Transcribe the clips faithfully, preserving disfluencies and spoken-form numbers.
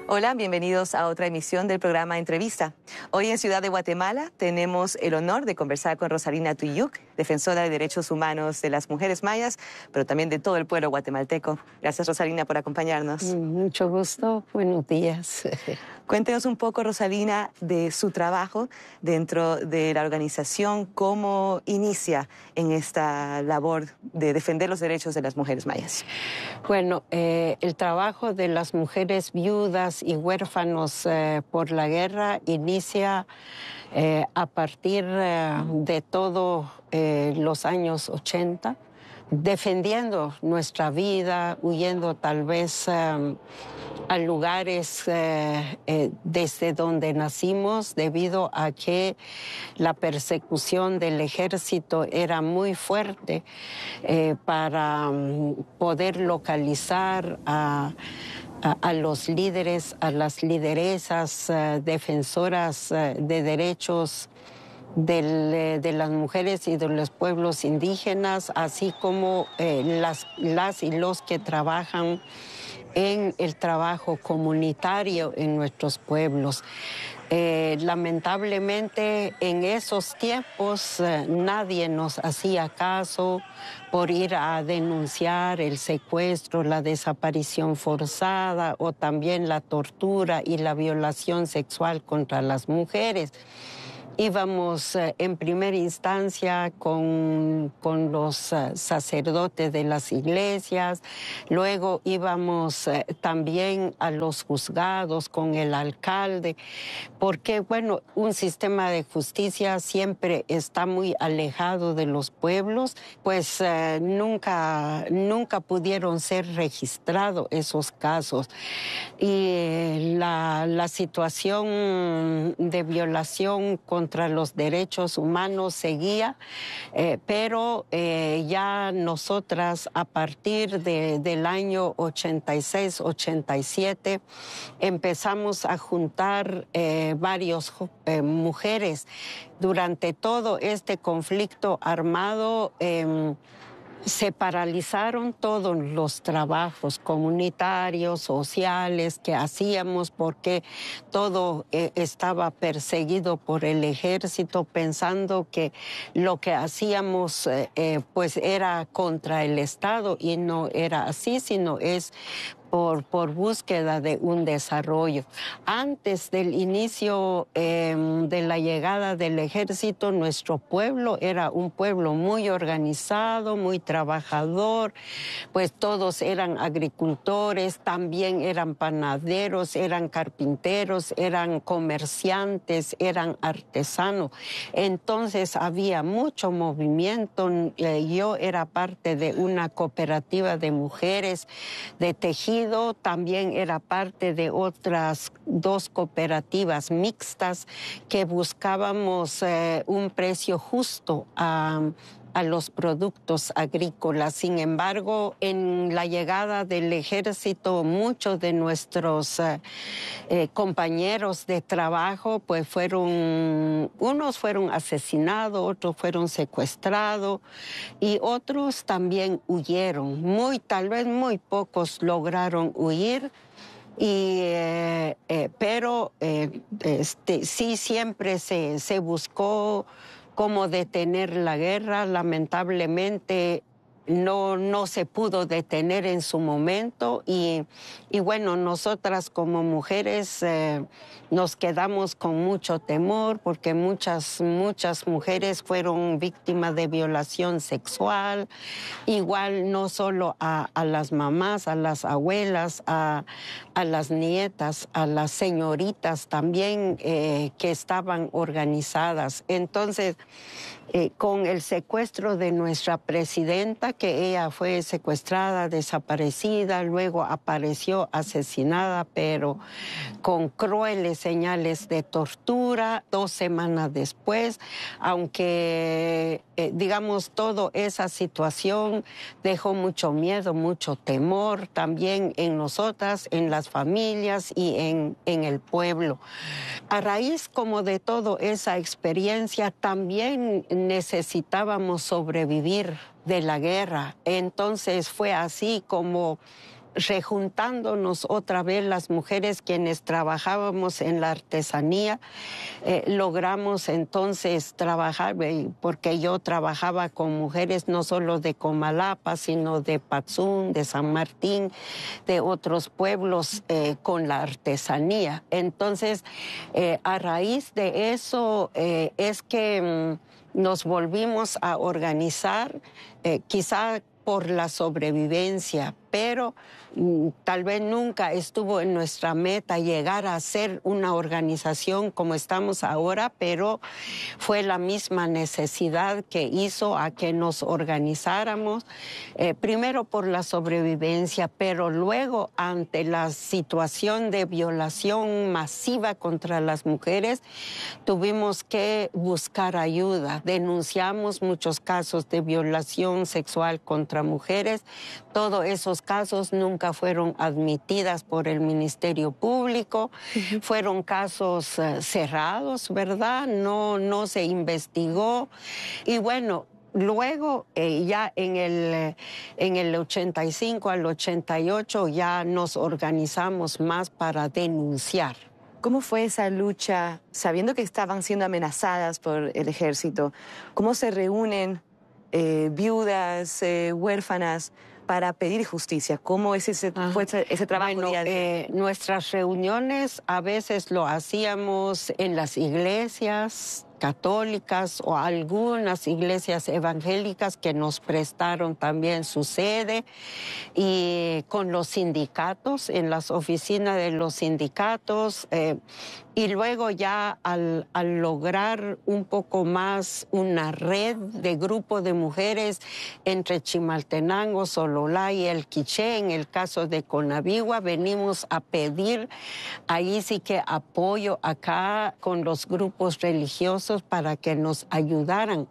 Hola, bienvenidos a otra emisión del programa Entrevista. Hoy en Ciudad de Guatemala tenemos el honor de conversar con Rosalina Tuyuk, defensora de derechos humanos de las mujeres mayas, pero también de todo el pueblo guatemalteco. Gracias, Rosalina, por acompañarnos. Mucho gusto, buenos días. Cuéntenos un poco, Rosalina, de su trabajo dentro de la organización, cómo inicia en esta labor de defender los derechos de las mujeres mayas. Bueno, eh, el trabajo de las mujeres viudas y huérfanos eh, por la guerra inicia eh, a partir eh, de todos eh, los años ochenta, defendiendo nuestra vida, huyendo tal vez eh, a lugares eh, eh, desde donde nacimos, debido a que la persecución del ejército era muy fuerte eh, para um, poder localizar a, a, a los líderes, a las lideresas, uh, defensoras uh, de derechos Del, de las mujeres y de los pueblos indígenas, así como eh, las, las y los que trabajan en el trabajo comunitario en nuestros pueblos. Eh, lamentablemente en esos tiempos eh, nadie nos hacía caso por ir a denunciar el secuestro, la desaparición forzada o también la tortura y la violación sexual contra las mujeres. Íbamos eh, en primera instancia con, con los eh, sacerdotes de las iglesias, luego íbamos eh, también a los juzgados con el alcalde, porque, bueno, un sistema de justicia siempre está muy alejado de los pueblos, pues eh, nunca, nunca pudieron ser registrados esos casos. Y eh, la, la situación de violación contra contra los derechos humanos seguía, eh, pero eh, ya nosotras a partir de, del año ochenta y seis, ochenta y siete empezamos a juntar eh, varias eh, mujeres. Durante todo este conflicto armado eh, se paralizaron todos los trabajos comunitarios, sociales que hacíamos, porque todo eh, estaba perseguido por el ejército, pensando que lo que hacíamos eh, eh, pues era contra el Estado, y no era así, sino es Por, por búsqueda de un desarrollo. Antes del inicio eh, de la llegada del ejército, nuestro pueblo era un pueblo muy organizado, muy trabajador, pues todos eran agricultores, también eran panaderos, eran carpinteros, eran comerciantes, eran artesanos. Entonces había mucho movimiento. Eh, yo era parte de una cooperativa de mujeres de tejido. También era parte de otras dos cooperativas mixtas que buscábamos eh, un precio justo a, a los productos agrícolas. Sin embargo, en la llegada del ejército, muchos de nuestros eh, eh, compañeros de trabajo, pues fueron, unos fueron asesinados, otros fueron secuestrados y otros también huyeron. Muy, tal vez muy pocos lograron huir. Y, eh, eh, pero eh, este, sí siempre se, se buscó cómo detener la guerra. Lamentablemente no, no se pudo detener en su momento y, y bueno, nosotras como mujeres eh, nos quedamos con mucho temor, porque muchas, muchas mujeres fueron víctimas de violación sexual, igual no solo a, a las mamás, a las abuelas, a, a las nietas, a las señoritas también eh, que estaban organizadas. Entonces, Eh, con el secuestro de nuestra presidenta, que ella fue secuestrada, desaparecida, luego apareció asesinada, pero con crueles señales de tortura, dos semanas después, aunque, eh, digamos, toda esa situación dejó mucho miedo, mucho temor también en nosotras, en las familias y en, en el pueblo. A raíz como de toda esa experiencia, también necesitábamos sobrevivir de la guerra. Entonces fue así como rejuntándonos otra vez las mujeres quienes trabajábamos en la artesanía, eh, logramos entonces trabajar, eh, porque yo trabajaba con mujeres no solo de Comalapa, sino de Patzún, de San Martín, de otros pueblos eh, con la artesanía. Entonces, eh, a raíz de eso eh, es que mm, nos volvimos a organizar, eh, quizá por la sobrevivencia, pero mm, tal vez nunca estuvo en nuestra meta llegar a ser una organización como estamos ahora, pero fue la misma necesidad que hizo a que nos organizáramos, eh, primero por la sobrevivencia, pero luego ante la situación de violación masiva contra las mujeres, tuvimos que buscar ayuda. Denunciamos muchos casos de violación sexual contra mujeres. Todos esos casos nunca fueron admitidas por el Ministerio Público. Uh-huh. Fueron casos uh, cerrados, ¿verdad? No, no se investigó. Y bueno, luego eh, ya en el, en el ochenta y cinco al ochenta y ocho ya nos organizamos más para denunciar. ¿Cómo fue esa lucha, sabiendo que estaban siendo amenazadas por el ejército? ¿Cómo se reúnen eh, viudas, eh, huérfanas, para pedir justicia? ¿Cómo es ese, ah, fue ese, ese trabajo bueno, día a día? Eh, nuestras reuniones a veces lo hacíamos en las iglesias católicas o algunas iglesias evangélicas que nos prestaron también su sede, y con los sindicatos, en las oficinas de los sindicatos, eh, y luego ya al, al lograr un poco más una red de grupo de mujeres entre Chimaltenango, Sololá y El Quiché, en el caso de Conabigua, venimos a pedir ahí sí que apoyo acá con los grupos religiosos para que nos ayudaran,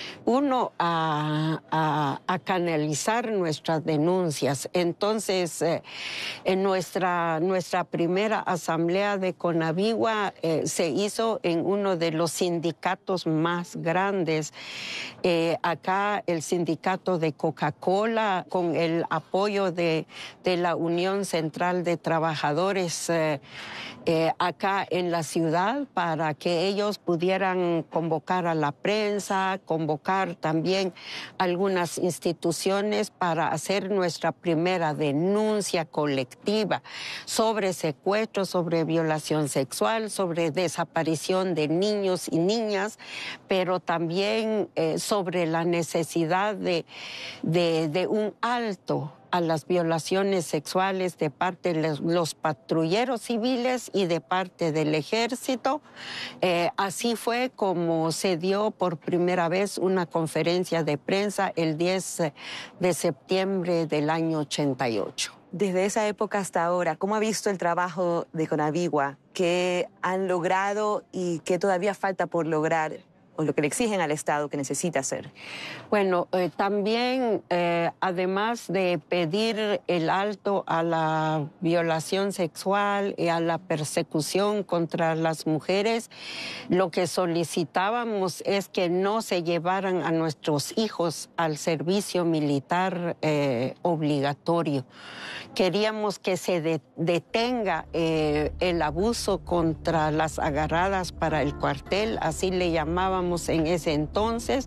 uno, a, a, a canalizar nuestras denuncias. Entonces, eh, en nuestra, nuestra primera asamblea de Conabigua eh, se hizo en uno de los sindicatos más grandes. Eh, acá el sindicato de Coca-Cola, con el apoyo de, de la Unión Central de Trabajadores eh, eh, acá en la ciudad, para que ellos pudieran convocar a la prensa, convocar también algunas instituciones para hacer nuestra primera denuncia colectiva sobre secuestro, sobre violación sexual, sobre desaparición de niños y niñas, pero también eh, sobre la necesidad de, de, de un alto a las violaciones sexuales de parte de los, los patrulleros civiles y de parte del ejército. Eh, así fue como se dio por primera vez una conferencia de prensa el diez de septiembre del año ochenta y ocho. Desde esa época hasta ahora, ¿cómo ha visto el trabajo de Conabigua? ¿Qué han logrado y qué todavía falta por lograr, o lo que le exigen al Estado que necesita hacer? Bueno, eh, también, eh, además de pedir el alto a la violación sexual y a la persecución contra las mujeres, lo que solicitábamos es que no se llevaran a nuestros hijos al servicio militar eh, obligatorio. Queríamos que se de, detenga eh, el abuso contra las agarradas para el cuartel, así le llamábamos en ese entonces.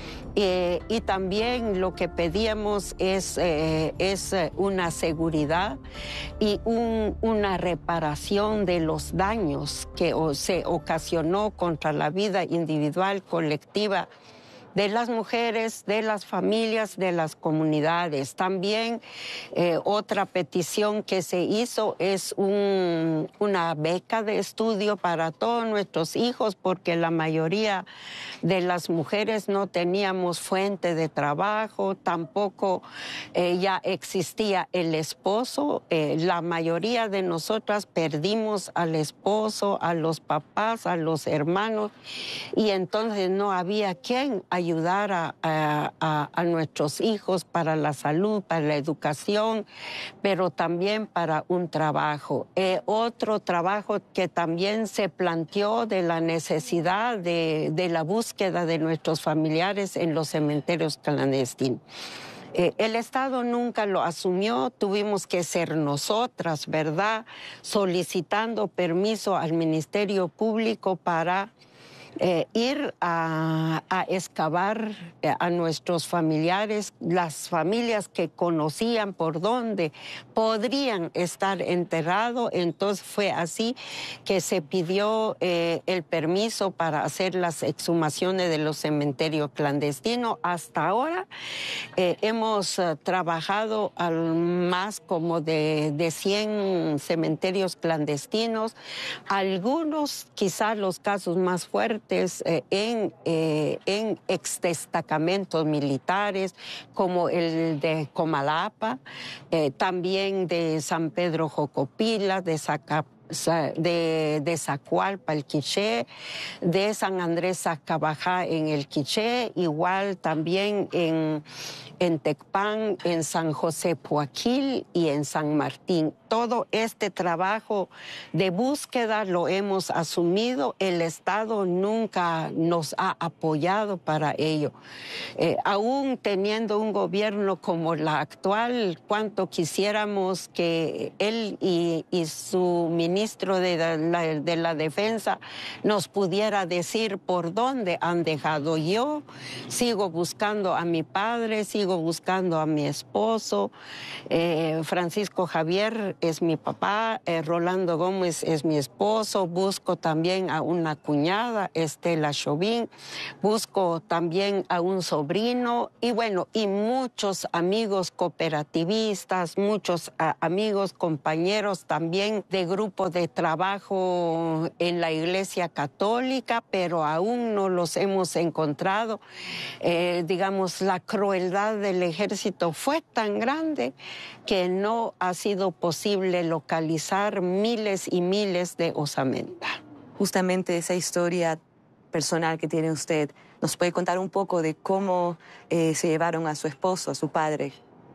Eh, y también lo que pedíamos es, eh, es una seguridad y un, una reparación de los daños que o, se ocasionó contra la vida individual, colectiva, de las mujeres, de las familias, de las comunidades. También eh, otra petición que se hizo es un, una beca de estudio para todos nuestros hijos, porque la mayoría de las mujeres no teníamos fuente de trabajo, tampoco eh, ya existía el esposo. Eh, la mayoría de nosotras perdimos al esposo, a los papás, a los hermanos, y entonces no había quien ayudar ayudar a, a, a nuestros hijos para la salud, para la educación, pero también para un trabajo. Eh, otro trabajo que también se planteó de la necesidad de, de la búsqueda de nuestros familiares en los cementerios clandestinos. Eh, el Estado nunca lo asumió, tuvimos que ser nosotras, ¿verdad?, solicitando permiso al Ministerio Público para Eh, ir a, a excavar eh, a nuestros familiares, las familias que conocían por dónde podrían estar enterrados. Entonces fue así que se pidió eh, el permiso para hacer las exhumaciones de los cementerios clandestinos. Hasta ahora eh, hemos uh, trabajado al más como de, de cien cementerios clandestinos, algunos quizás los casos más fuertes Eh, en, eh, en exdestacamentos militares, como el de Comalapa, eh, también de San Pedro Jocopila, de Zacap de, de Zacualpa, el Quiché, de San Andrés Zacabajá en el Quiché, igual también en, en Tecpan, en San José Puaquil y en San Martín. Todo este trabajo de búsqueda lo hemos asumido, el Estado nunca nos ha apoyado para ello. Eh, aún teniendo un gobierno como la actual, cuánto quisiéramos que él y, y su ministro de la, de la Defensa nos pudiera decir por dónde han dejado. Yo sigo buscando a mi padre, sigo buscando a mi esposo, eh, Francisco Javier es mi papá, eh, Rolando Gómez es mi esposo, busco también a una cuñada, Estela Chauvin, busco también a un sobrino y bueno, y muchos amigos cooperativistas, muchos a, amigos, compañeros también de grupo de trabajo en la Iglesia Católica, pero aún no los hemos encontrado. Eh, digamos, la crueldad del ejército fue tan grande que no ha sido posible localizar miles y miles de osamenta. Justamente esa historia personal que tiene usted, ¿nos puede contar un poco de cómo eh, se llevaron a su esposo, a su padre?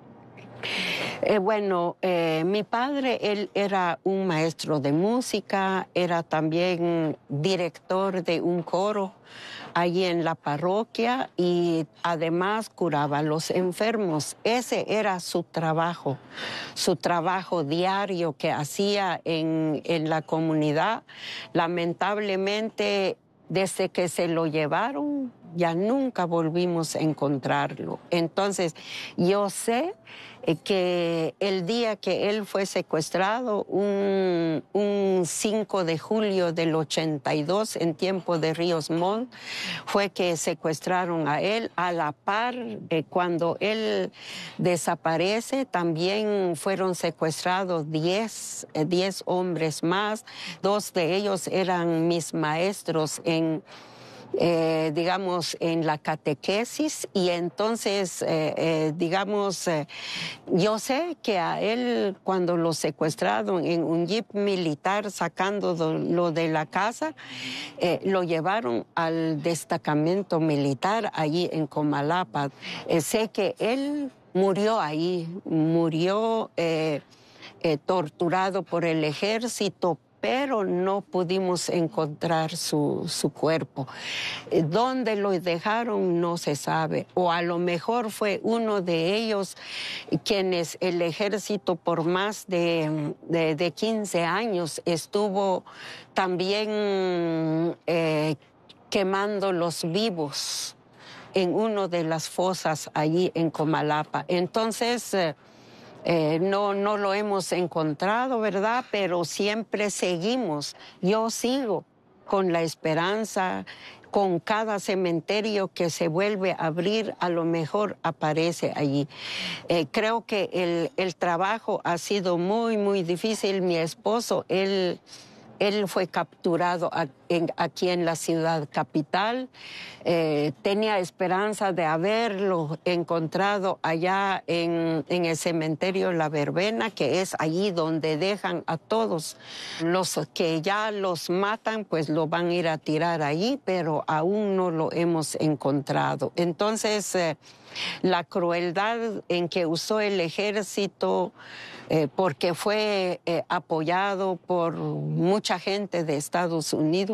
Eh, bueno, eh, mi padre, él era un maestro de música, era también director de un coro allí en la parroquia y además curaba a los enfermos. Ese era su trabajo, su trabajo diario que hacía en, en la comunidad. Lamentablemente, desde que se lo llevaron, ya nunca volvimos a encontrarlo. Entonces, yo sé eh, que el día que él fue secuestrado, un, un cinco de julio del ochenta y dos, en tiempo de Ríos Montt, fue que secuestraron a él. A la par, eh, cuando él desaparece, también fueron secuestrados diez, eh, diez hombres más. Dos de ellos eran mis maestros en Eh, digamos, en la catequesis y entonces, eh, eh, digamos, eh, yo sé que a él cuando lo secuestraron en un jeep militar sacándolo de la casa, eh, lo llevaron al destacamento militar allí en Comalapa. Eh, sé que él murió ahí, murió eh, eh, torturado por el ejército, pero no pudimos encontrar su, su cuerpo. ¿Dónde lo dejaron? No se sabe. O a lo mejor fue uno de ellos quienes el ejército por más de, de, de quince años estuvo también eh, quemando los vivos en una de las fosas allí en Comalapa. Entonces, Eh, Eh, no, no lo hemos encontrado, ¿verdad? Pero siempre seguimos. Yo sigo con la esperanza, con cada cementerio que se vuelve a abrir, a lo mejor aparece allí. Eh, creo que el, el trabajo ha sido muy, muy difícil. Mi esposo, él... Él fue capturado aquí en la ciudad capital. Eh, tenía esperanza de haberlo encontrado allá en, en el cementerio La Verbena, que es allí donde dejan a todos. Los que ya los matan, pues lo van a ir a tirar allí, pero aún no lo hemos encontrado. Entonces, eh, la crueldad en que usó el ejército, Eh, porque fue eh, apoyado por mucha gente de Estados Unidos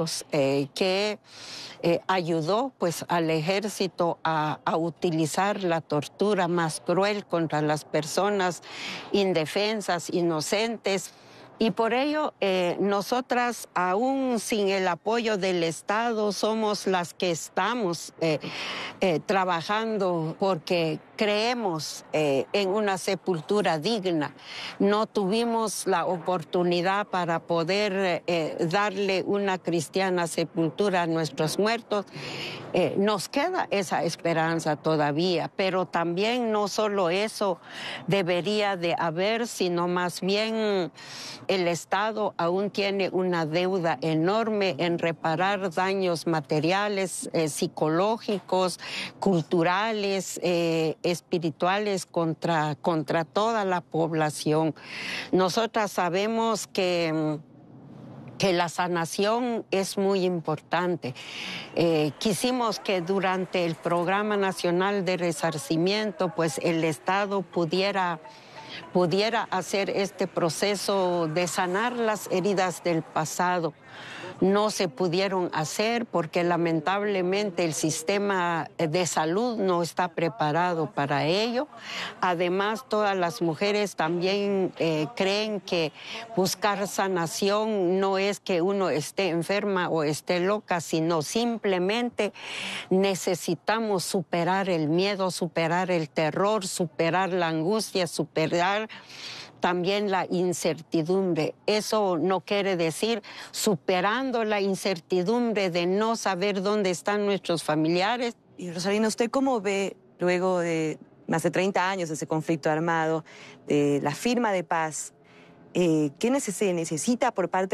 muertos, eh, que eh, ayudó pues al ejército a, a utilizar la tortura más cruel contra las personas indefensas, inocentes. Y por ello, eh, nosotras, aún sin el apoyo del Estado, somos las que estamos eh, eh, trabajando porque creemos eh, en una sepultura digna. No tuvimos la oportunidad para poder eh, darle una cristiana sepultura a nuestros muertos. Eh, nos queda esa esperanza todavía, pero también no solo eso debería de haber, sino más bien el Estado aún tiene una deuda enorme en reparar daños materiales, eh, psicológicos, culturales, eh, espirituales contra, contra toda la población. Nosotras sabemos que... que la sanación es muy importante. Eh, quisimos que durante el Programa Nacional de Resarcimiento, pues el Estado pudiera, pudiera hacer este proceso de sanar las heridas del pasado. No se pudieron hacer porque lamentablemente el sistema de salud no está preparado para ello. Además, todas las mujeres también eh, creen que buscar sanación no es que uno esté enferma o esté loca, sino simplemente necesitamos superar el miedo, superar el terror, superar la angustia, superar también la incertidumbre. Eso no quiere decir superando la incertidumbre de no saber dónde están nuestros familiares. Y Rosalina, ¿usted cómo ve, luego de más de treinta años de ese conflicto armado, de la firma de paz, eh, qué necesita por parte